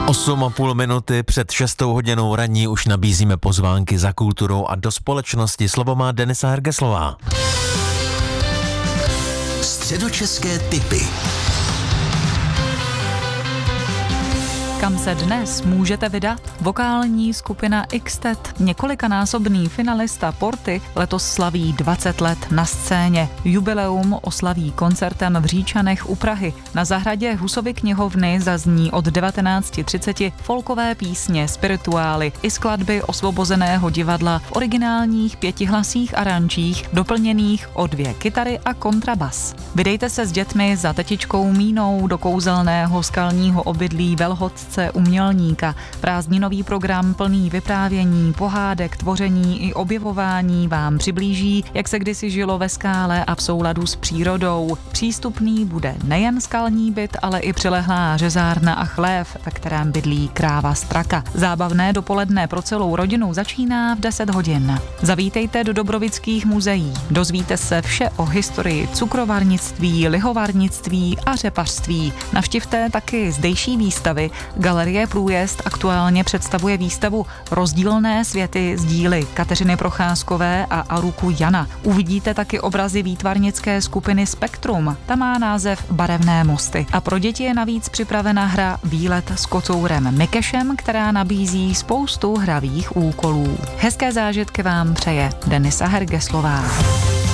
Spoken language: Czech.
8,5 minuty před 6. hodinou ranní už nabízíme pozvánky za kulturou a do společnosti. Slovo má Denisa Hergeslová. Středočeské tipy. Kam se dnes můžete vydat? Vokální skupina XTET, několikanásobný finalista Porty, letos slaví 20 let na scéně. Jubileum oslaví koncertem v Říčanech u Prahy. Na zahradě Husovy knihovny zazní od 19:30 folkové písně, spirituály i skladby Osvobozeného divadla v originálních 5hlasých aranžích, doplněných o 2 kytary a kontrabas. Vydejte se s dětmi za tetičkou Mínou do kouzelného skalního obydlí Velhodce Umělníka. Prázdninový program plný vyprávění, pohádek, tvoření i objevování vám přiblíží, jak se kdysi žilo ve skále a v souladu s přírodou. Přístupný bude nejen skalní byt, ale i přilehlá řezárna a chlév, ve kterém bydlí kráva Straka. Zábavné dopoledne pro celou rodinu začíná v 10 hodin. Zavítejte do Dobrovických muzeí. Dozvíte se vše o historii cukrovarnictví, lihovarnictví a řepařství. Navštivte taky zdejší výstavy. Galerie Průjezd aktuálně představuje výstavu Rozdílné světy z díly Kateřiny Procházkové a Aruku Jana. Uvidíte taky obrazy výtvarnické skupiny Spektrum. Ta má název Barevné mosty. A pro děti je navíc připravena hra Výlet s kocourem Mikešem, která nabízí spoustu hravých úkolů. Hezké zážitky vám přeje Denisa Hergeslová.